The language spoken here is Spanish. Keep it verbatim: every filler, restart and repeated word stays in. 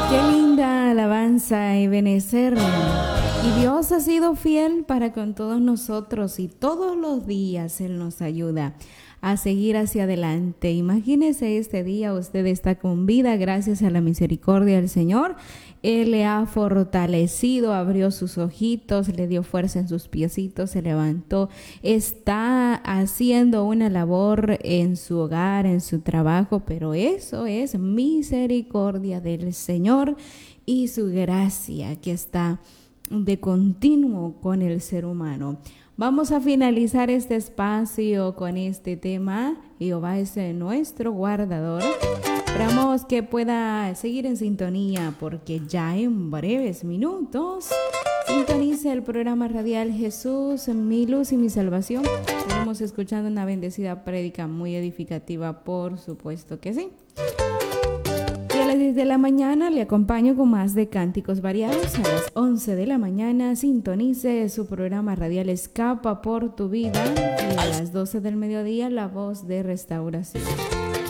Qué linda alabanza, Ebenezer. Y Dios ha sido fiel para con todos nosotros y todos los días Él nos ayuda a seguir hacia adelante. Imagínese este día, usted está con vida gracias a la misericordia del Señor. Él le ha fortalecido, abrió sus ojitos, le dio fuerza en sus piecitos, se levantó, está haciendo una labor en su hogar, en su trabajo, pero eso es misericordia del Señor y su gracia que está de continuo con el ser humano. Vamos a finalizar este espacio con este tema. Jehová es nuestro guardador. Esperamos que pueda seguir en sintonía porque ya en breves minutos sintonice el programa radial Jesús, mi luz y mi salvación. Estaremos escuchando una bendecida prédica muy edificativa, por supuesto que sí. Y a las diez de la mañana le acompaño con más de cánticos variados. A las once de la mañana sintonice su programa radial Escapa por tu vida. Y a las doce del mediodía, La Voz de Restauración.